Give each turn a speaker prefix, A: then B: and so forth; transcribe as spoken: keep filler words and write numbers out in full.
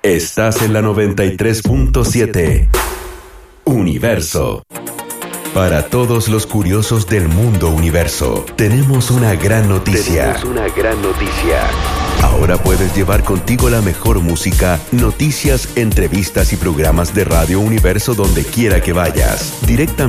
A: Estás en la noventa y tres punto siete. Universo. Para todos los curiosos del mundo universo, tenemos una gran noticia.
B: Tenemos una gran noticia.
A: Ahora puedes llevar contigo la mejor música, noticias, entrevistas y programas de Radio Universo donde quiera que vayas. Directamente